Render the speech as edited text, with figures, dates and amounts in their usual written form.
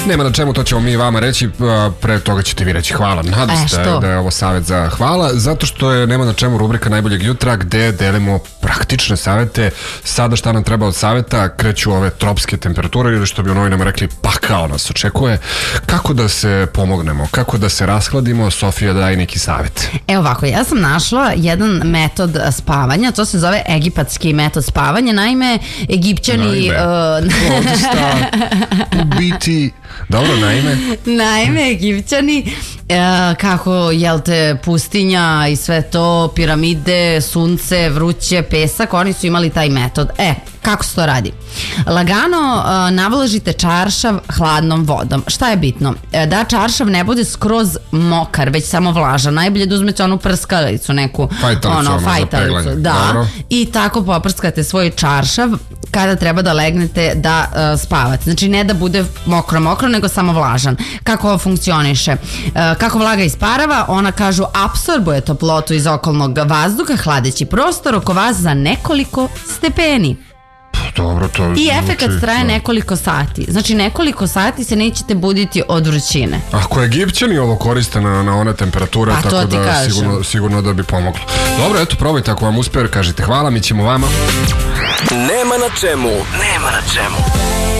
Nema na čemu, to ćemo mi vama reći, pre toga ćete vi reći hvala. Nadam se da je ovo savjet za hvala, zato što je Nema na čemu rubrika najboljeg jutra gde delimo praktične savjete. Sada šta nam treba od savjeta, kreću ove tropske temperature ili što bi u novinama rekli pakao nas očekuje. Kako da se pomognemo, kako da se rashladimo? Sofija, daj neki savjet. Evo ovako, ja sam našla jedan metod spavanja, to se zove egipatski metod spavanja. Naime, Egipćani... Odista, u biti... Dobro, Naime, Egipćani, kako, jel te, pustinja i sve to, piramide, sunce, vruće, pesak, oni su imali taj metod. Kako se to radi? Lagano navlažite čaršav hladnom vodom. Šta je bitno? Da čaršav ne bude skroz mokar, već samo vlažan. Najbolje da uzmete onu prskalicu, neku fajtalicu. Da. I tako poprskate svoj čaršav kada treba da legnete da spavate. Znači ne da bude mokro, nego samo vlažan. Kako ovo funkcioniše? Kako vlaga isparava, ona kažu apsorbuje toplotu iz okolnog vazduha, hladeći prostor oko vas za nekoliko stepeni. Dobro, to i efekat traje nekoliko sati. Znači nekoliko sati se nećete buditi od vrućine. Ako Egipćani ovo koriste na one temperature, tako da sigurno da bi pomoglo. Dobro, eto, probajte, ako vam uspe, kažite hvala, mi ćemo vama. Nema na čemu.